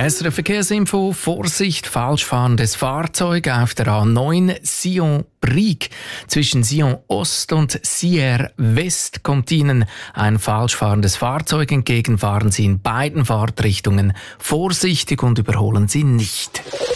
SRF Verkehrsinfo, Vorsicht, falschfahrendes Fahrzeug auf der A9 Sion-Brieg. Zwischen Sion Ost und Sierre West kommt Ihnen ein falschfahrendes Fahrzeug entgegen. Fahren Sie in beiden Fahrtrichtungen vorsichtig und überholen Sie nicht.